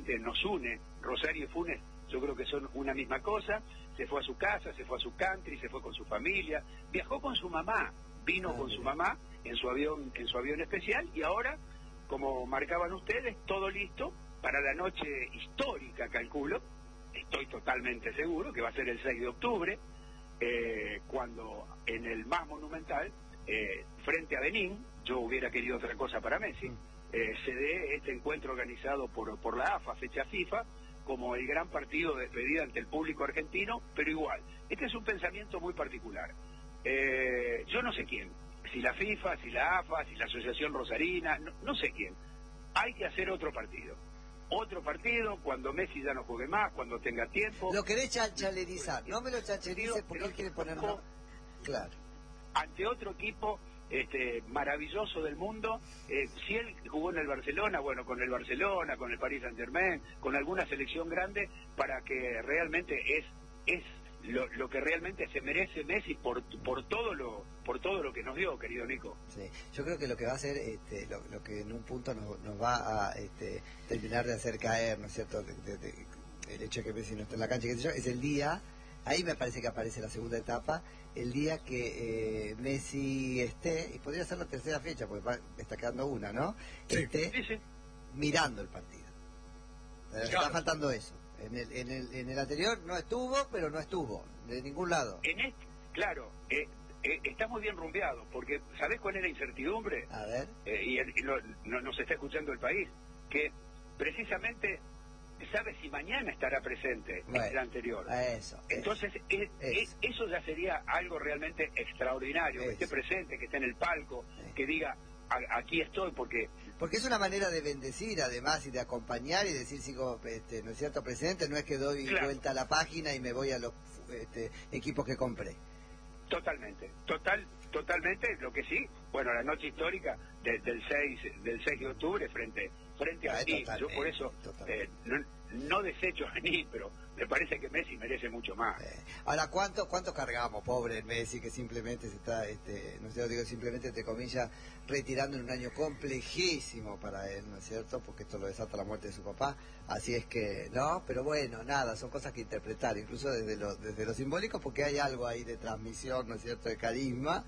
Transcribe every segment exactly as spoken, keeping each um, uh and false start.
realmente nos une. Rosario y Funes yo creo que son una misma cosa. Se fue a su casa, se fue a su country, se fue con su familia, viajó con su mamá, vino con su mamá en su avión, en su avión especial, y ahora, como marcaban ustedes, todo listo para la noche histórica, calculo, estoy totalmente seguro que va a ser el seis de octubre, eh, cuando en el más monumental, eh, frente a Benín, yo hubiera querido otra cosa para Messi, eh, se dé este encuentro organizado por, por la AFA, fecha FIFA, como el gran partido de despedida ante el público argentino, pero igual, este es un pensamiento muy particular. Eh, yo no sé quién, si la FIFA, si la AFA, si la Asociación Rosarina, no, no sé quién. Hay que hacer otro partido. Otro partido cuando Messi ya no juegue más, cuando tenga tiempo. Lo querés chanchalerizar, no me lo chancherices porque él quiere ponerlo... Claro. Ante otro equipo este maravilloso del mundo, eh, si él jugó en el Barcelona, bueno, con el Barcelona, con el Paris Saint-Germain, con alguna selección grande, para que realmente es es lo, lo que realmente se merece Messi por por todo lo por todo lo que nos dio, querido Nico. Sí, yo creo que lo que va a hacer, este, lo, lo que en un punto nos, nos va a este, terminar de hacer caer, ¿no es cierto?, de, de, de, el hecho de que Messi no está en la cancha, qué sé yo, es el día, ahí me parece que aparece la segunda etapa, el día que eh, Messi esté, y podría ser la tercera fecha, porque va, está quedando una, ¿no? Sí. Esté Sí, sí. mirando el partido. Eh, Claro. Está faltando eso. En el, en, el, en el anterior no estuvo, pero no estuvo, de ningún lado. En este, claro, eh, eh, está muy bien rumbeado, porque ¿sabés cuál es la incertidumbre? A ver. Eh, y el- y lo- no, nos está escuchando el país, que precisamente sabe si mañana estará presente Bueno, el anterior. a eso. Entonces, es- es- eso. eso ya sería algo realmente extraordinario, que Eso. esté presente, que esté en el palco, Sí. que diga, "A- aquí estoy", porque Porque es una manera de bendecir, además, y de acompañar y decir, sigo, este, ¿no es cierto?, presente. No es que doy Claro. vuelta a la página y me voy a los este, equipos que compré. totalmente, total, totalmente, lo que sí, bueno, la noche histórica de- del seis del seis de octubre frente frente a Ah, Benín, yo totalmente, por eso totalmente. eh, no, no desecho a Benín, pero me parece que Messi merece mucho más. Eh, ahora, ¿cuánto cuánto cargamos, pobre Messi, que simplemente se está, este, no sé, digo simplemente, entre comillas, retirando en un año complejísimo para él, ¿no es cierto?, porque esto lo desata la muerte de su papá, así es que, no, pero bueno, nada, son cosas que interpretar, incluso desde lo, desde lo simbólico, porque hay algo ahí de transmisión, ¿no es cierto?, de carisma,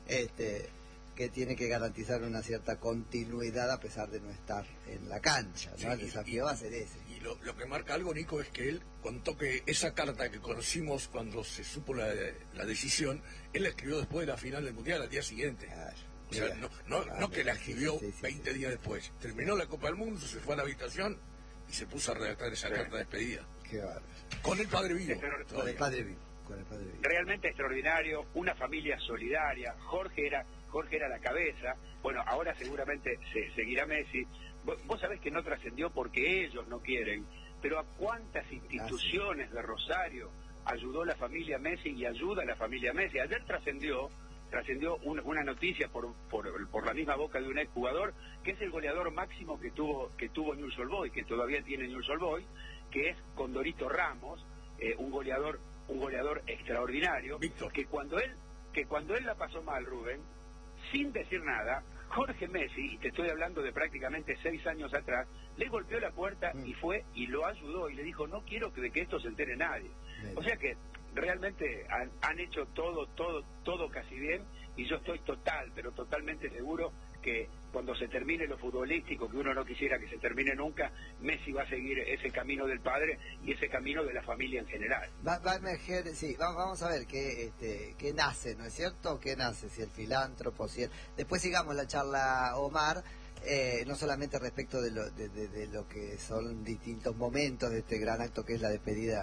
este que tiene que garantizar una cierta continuidad a pesar de no estar en la cancha, ¿no? Sí, El y- desafío y- va a ser ese. Y lo, lo que marca algo, Nico, es que él contó que esa carta que conocimos cuando se supo la, la decisión, él la escribió después de la final del Mundial, al día siguiente. Claro. O sea, no, no, Ah, no que la escribió sí, sí, veinte sí. días después. Terminó la Copa del Mundo, se fue a la habitación y se puso a redactar esa Sí. carta de despedida. Qué bárbaro. Con el padre vivo. Pero- Con el todavía. padre vivo, con el padre vivo. Realmente extraordinario, una familia solidaria, Jorge era Jorge era la cabeza, bueno, ahora seguramente se seguirá Messi. Vos, vos sabés que no trascendió porque ellos no quieren, pero a cuántas instituciones de Rosario ayudó la familia Messi y ayuda a la familia Messi. Ayer trascendió trascendió un- una noticia por, por por la misma boca de un exjugador, que es el goleador máximo que tuvo que tuvo Newell's Old Boys, que todavía tiene Newell's Old Boys, que es Condorito Ramos, eh, un goleador un goleador extraordinario, Víctor. que cuando él que cuando él la pasó mal, Rubén, sin decir nada, Jorge Messi, y te estoy hablando de prácticamente seis años atrás, le golpeó la puerta Mm. y fue y lo ayudó y le dijo, no quiero que de que esto se entere nadie. O sea que realmente han, han hecho todo, todo, todo casi bien, y yo estoy total, pero totalmente seguro que cuando se termine lo futbolístico, que uno no quisiera que se termine nunca, Messi va a seguir ese camino del padre y ese camino de la familia en general. Va, va a emerger, sí, va- vamos a ver qué, este, qué nace, ¿no es cierto? ¿Qué nace? Si el filántropo, si el... Después sigamos la charla, Omar, eh, no solamente respecto de lo, de, de- de lo que son distintos momentos de este gran acto que es la despedida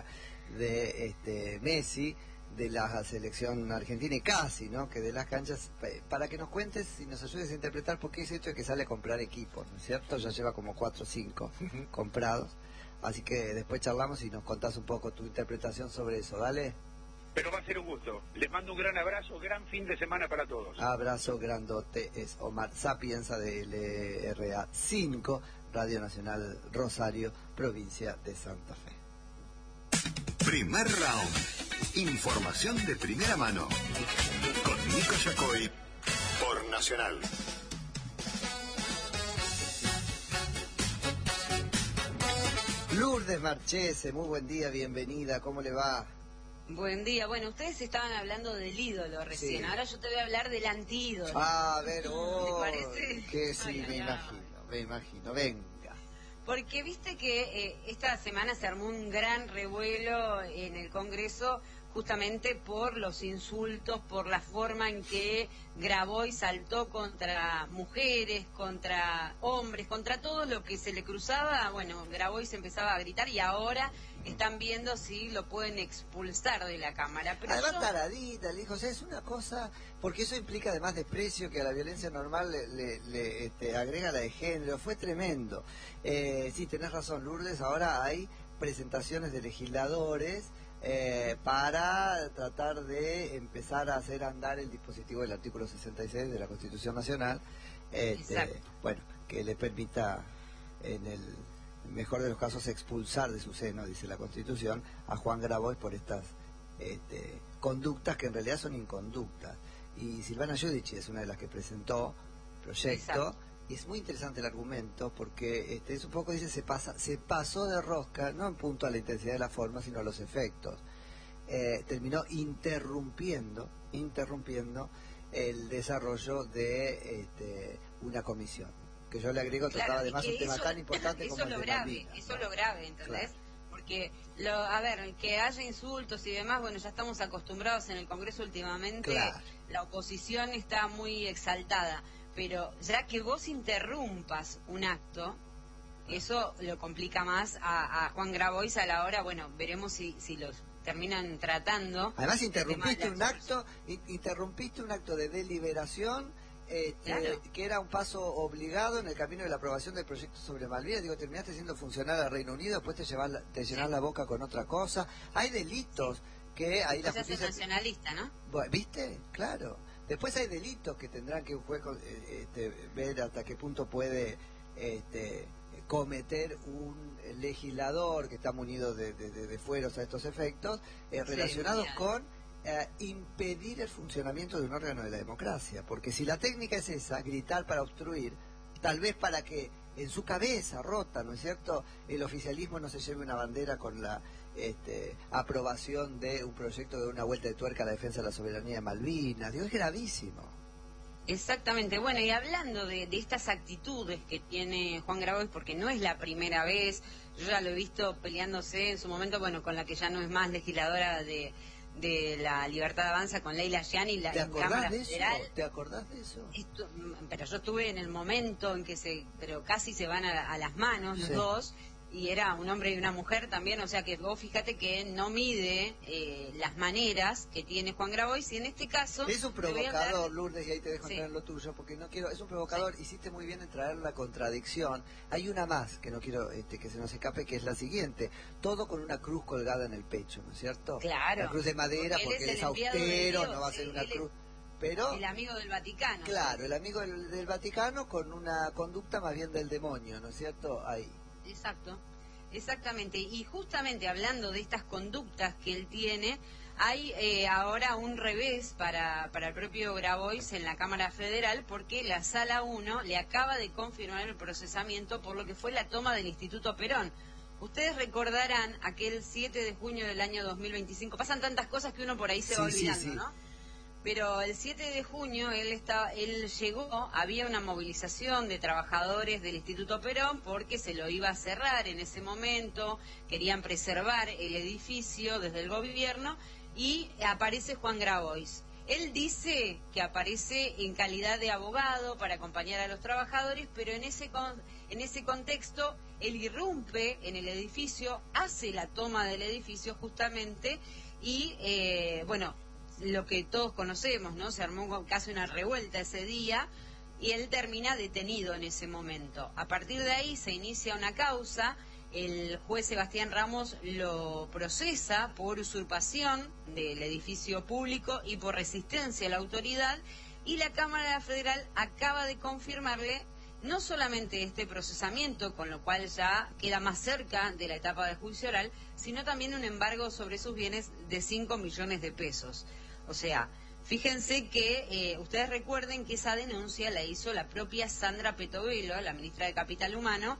de este Messi, de la selección argentina y casi, ¿no?, que de las canchas, eh, para que nos cuentes y nos ayudes a interpretar por qué es esto de que sale a comprar equipos, ¿no es cierto? Ya lleva como cuatro o cinco Ujú. comprados, así que después charlamos y nos contás un poco tu interpretación sobre eso, ¿dale? Pero va a ser un gusto. Les mando un gran abrazo, gran fin de semana para todos. Abrazo grandote, es Omar Sapienza de L R A cinco, Radio Nacional Rosario, provincia de Santa Fe. Primer round. Información de primera mano. Con Nico Yacoy por Nacional. Lourdes Marchese, muy buen día, bienvenida, ¿cómo le va? Buen día. Bueno, ustedes estaban hablando del ídolo recién. Sí. Ahora yo te voy a hablar del antídoto. Ah, a ver, oh, ¿te parece? Que sí, ay, me ay, imagino, ay. me imagino. Venga. Porque viste que eh, esta semana se armó un gran revuelo en el Congreso justamente por los insultos, por la forma en que Graboy saltó contra mujeres, contra hombres, contra todo lo que se le cruzaba. Bueno, Graboy se empezaba a gritar y ahora están viendo si lo pueden expulsar de la Cámara. Pero además yo... taradita, le dijo, o sea, es una cosa, porque eso implica además desprecio que a la violencia normal le, le, le este, agrega la de género, fue tremendo. Eh, sí, tenés razón, Lourdes, ahora hay presentaciones de legisladores eh, para tratar de empezar a hacer andar el dispositivo del artículo sesenta y seis de la Constitución Nacional, este, bueno, que le permita en el mejor de los casos expulsar de su seno, dice la Constitución, a Juan Graboy por estas este, conductas que en realidad son inconductas. Y Silvana Giudici es una de las que presentó proyecto. Exacto. Y es muy interesante el argumento porque este, es un poco, dice, se pasa, se pasó de rosca, no en punto a la intensidad de la forma, sino a los efectos. Eh, terminó interrumpiendo, interrumpiendo el desarrollo de este, una comisión. Que yo le agrego, claro, trataba además un tema eso, tan importante como el de grave, Malvinas, eso es lo grave, ¿entendés? Claro. Porque, lo, a ver, que haya insultos y demás, bueno, ya estamos acostumbrados en el Congreso últimamente, claro. La oposición está muy exaltada, pero ya que vos interrumpas un acto, eso lo complica más a, a Juan Graboy a la hora, bueno, veremos si, si los terminan tratando. Además interrumpiste un acto, interrumpiste un acto de deliberación, Este, claro. que era un paso obligado en el camino de la aprobación del proyecto sobre Malvinas. Digo, terminaste siendo funcional al Reino Unido, después te llevas la, te llenás sí. la boca con otra cosa. Hay delitos sí. que ahí la justicia... es nacionalista, ¿no? Bueno, ¿viste? Claro. Después hay delitos que tendrán que un juez este, ver hasta qué punto puede este, cometer un legislador que está munido de, de, de, de fueros a estos efectos, eh, relacionados sí, con... Eh, impedir el funcionamiento de un órgano de la democracia, porque si la técnica es esa, gritar para obstruir, tal vez para que en su cabeza rota, ¿no es cierto?, el oficialismo no se lleve una bandera con la este, aprobación de un proyecto de una vuelta de tuerca a la defensa de la soberanía de Malvinas. Digo, es gravísimo. Exactamente. Bueno, y hablando de, de estas actitudes que tiene Juan Graboy, porque no es la primera vez, yo ya lo he visto peleándose en su momento, bueno, con la que ya no es más legisladora de de la Libertad Avanza, con Leila Gianni, la ¿Te acordás Cámara de eso? Federal. ¿Te acordás de eso? Esto, pero yo estuve en el momento en que se, pero casi se van a, a las manos los sí. dos, y era un hombre y una mujer también, o sea que vos fíjate que no mide eh, las maneras que tiene Juan Graboy, si en este caso... Es un provocador, Lourdes, y ahí te dejo sí. entrar en lo tuyo, porque no quiero, es un provocador, sí. hiciste muy bien en traer la contradicción. Hay una más que no quiero este, que se nos escape, que es la siguiente, todo con una cruz colgada en el pecho, ¿no es cierto? Claro. La cruz de madera, porque, porque él es, es austero, Dios, no va a ser una cruz... Pero, el amigo del Vaticano. Claro, el amigo del, del Vaticano con una conducta más bien del demonio, ¿no es cierto? Ahí. Exacto. Exactamente, y justamente hablando de estas conductas que él tiene, hay eh, ahora un revés para, para el propio Grabois en la Cámara Federal, porque la Sala uno le acaba de confirmar el procesamiento por lo que fue la toma del Instituto Perón. Ustedes recordarán aquel siete de junio del año dos mil veinticinco, pasan tantas cosas que uno por ahí se sí, va olvidando, sí, sí. ¿no? Pero el siete de junio él estaba, él llegó, había una movilización de trabajadores del Instituto Perón porque se lo iba a cerrar en ese momento, querían preservar el edificio desde el gobierno, y aparece Juan Grabois. Él dice que aparece en calidad de abogado para acompañar a los trabajadores, pero en ese con, en ese contexto él irrumpe en el edificio, hace la toma del edificio justamente, y eh, bueno, lo que todos conocemos, ¿no? Se armó casi una revuelta ese día y él termina detenido en ese momento. A partir de ahí se inicia una causa, el juez Sebastián Ramos lo procesa por usurpación del edificio público y por resistencia a la autoridad, y la Cámara Federal acaba de confirmarle no solamente este procesamiento, con lo cual ya queda más cerca de la etapa de juicio oral, sino también un embargo sobre sus bienes de cinco millones de pesos. O sea, fíjense que eh, ustedes recuerden que esa denuncia la hizo la propia Sandra Petovelo, la ministra de Capital Humano,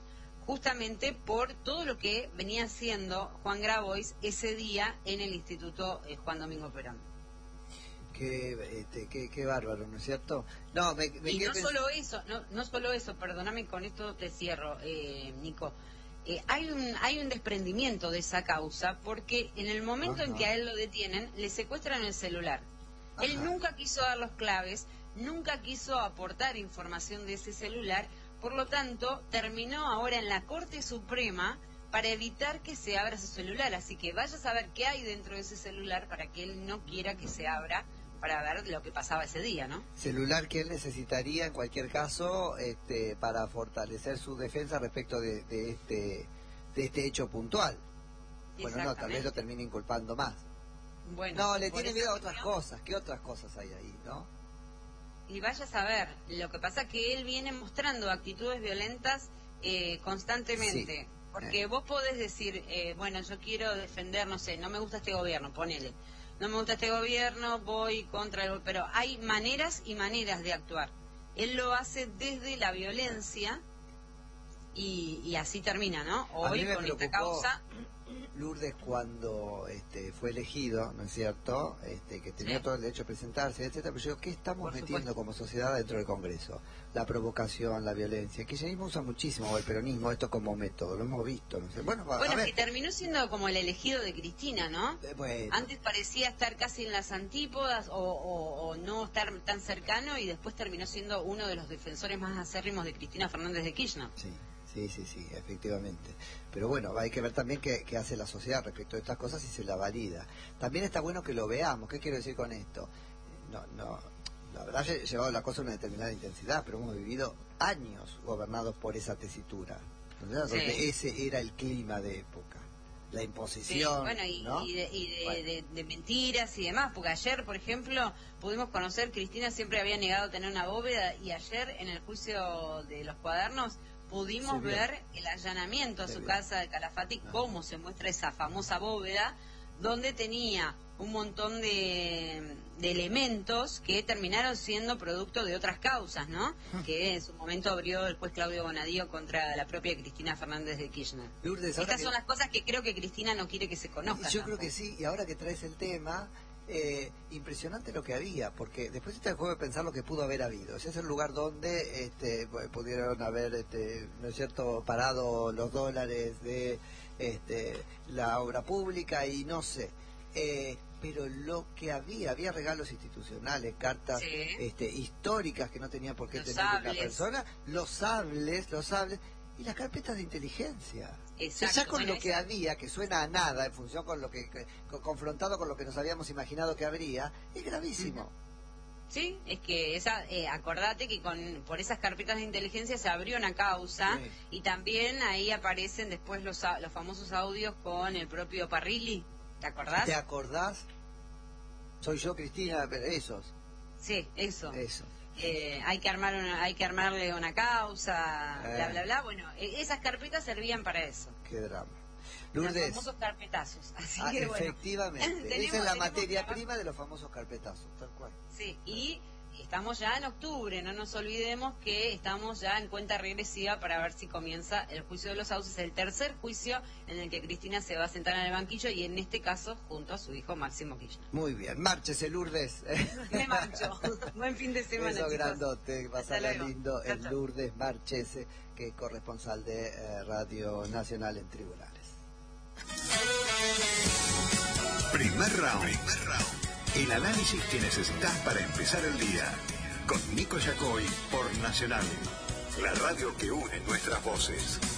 justamente por todo lo que venía haciendo Juan Grabois ese día en el Instituto eh, Juan Domingo Perón. Qué, este, qué, qué bárbaro, ¿no es cierto? No, me, me y no pens- solo eso, no, no solo eso, perdóname, con esto te cierro, eh, Nico. Eh, hay un hay un desprendimiento de esa causa porque en el momento Ajá. en que a él lo detienen, le secuestran el celular. Ajá. Él nunca quiso dar los claves, nunca quiso aportar información de ese celular, por lo tanto, terminó ahora en la Corte Suprema para evitar que se abra su celular. Así que vaya a saber qué hay dentro de ese celular para que él no quiera que se abra, para ver lo que pasaba ese día, ¿no? Celular que él necesitaría en cualquier caso este, para fortalecer su defensa respecto de, de este de este hecho puntual. Bueno, no, tal vez lo termine inculpando más. Bueno, no, le por tiene esa miedo a otras cuestión- cosas. ¿Qué otras cosas hay ahí, no? Y vaya a saber, lo que pasa es que él viene mostrando actitudes violentas eh, constantemente. Sí. Porque Eh. vos podés decir, eh, bueno, yo quiero defender, no sé, no me gusta este gobierno, ponele. No me gusta este gobierno, voy contra el... Pero hay maneras y maneras de actuar. Él lo hace desde la violencia y, y así termina, ¿no? A mí Hoy me con esta preocupó, causa... Lourdes, cuando este, fue elegido, ¿no es cierto? Este, que tenía Sí. todo el derecho a presentarse, etcétera. Pero yo, ¿qué estamos Por metiendo supuesto. como sociedad dentro del Congreso? La provocación, la violencia. El kirchnerismo usa muchísimo, o el peronismo, esto como método. Lo hemos visto, no sé. Bueno, va, Bueno, a es ver. que terminó siendo como el elegido de Cristina, ¿no? Eh, bueno. Antes parecía estar casi en las antípodas o, o- o no estar tan cercano y después terminó siendo uno de los defensores más acérrimos de Cristina Fernández de Kirchner. Sí, sí, sí, sí, efectivamente. Pero bueno, hay que ver también qué, qué hace la sociedad respecto a estas cosas y se la valida. También está bueno que lo veamos. ¿Qué quiero decir con esto? No, no, la verdad he llevado la cosa a una determinada intensidad, pero hemos vivido años gobernados por esa tesitura. ¿Entendés? Sí. Donde ese era el clima de época. La Sí, imposición, bueno, y, ¿no? y de, y de- Bueno. de- de mentiras y demás, porque ayer, por ejemplo, pudimos conocer, Cristina siempre había negado tener una bóveda y ayer en el juicio de los cuadernos pudimos Se vio. ver el allanamiento a Se su vio. casa de Calafate, Ah. cómo se muestra esa famosa bóveda, donde tenía un montón de, de elementos que terminaron siendo producto de otras causas, ¿no? Que en su momento abrió el juez Claudio Bonadío contra la propia Cristina Fernández de Kirchner. Lourdes, ahora Estas que- son las cosas que creo que Cristina no quiere que se conozcan. Yo creo tampoco. que sí, y ahora que traes el tema, eh, impresionante lo que había, porque después está el juego de pensar lo que pudo haber habido. Ese es el lugar donde este, pu- pudieron haber, este, ¿no es cierto?, parado los dólares de este, la obra pública y no sé. Eh, pero lo que había, había regalos institucionales, cartas Sí. este, históricas que no tenían por qué Los tener una sables. persona, los sables, los sables, y las carpetas de inteligencia. Exacto, Ya con bueno, lo que esa- había, que suena a nada en función con lo que, que- con- confrontado con lo que nos habíamos imaginado que habría, es gravísimo. Sí, es que esa, eh, acordate que con por esas carpetas de inteligencia se abrió una causa Sí. y también ahí aparecen después los, a- los famosos audios con el propio Parrilli, ¿te acordás? ¿Te acordás? Soy yo, Cristina, pero esos, Sí, eso. esos. Eh, hay que armar una, hay que armarle una causa, Eh. bla bla bla. Bueno, eh, esas carpetas servían para eso. Qué drama. Los Lourdes, famosos carpetazos. Así ah, que bueno. efectivamente, esa tenemos- es la tenemos materia trabajo. prima de los famosos carpetazos, tal cual. Sí, y estamos ya en octubre, no nos olvidemos que estamos ya en cuenta regresiva para ver si comienza el juicio de los sauces, el tercer juicio en el que Cristina se va a sentar en el banquillo y en este caso junto a su hijo Máximo Kirchner. Muy bien, márchese, Lourdes. Me mancho. Buen fin de semana, Beso chicos. grandote, pasarla luego. lindo. Chao, El chao. Lourdes Marchese, que es corresponsal de eh, Radio Nacional en Tribunales. Primer round. Primer round. El análisis que necesitas para empezar el día. Con Nico Yacoy por Nacional. La radio que une nuestras voces.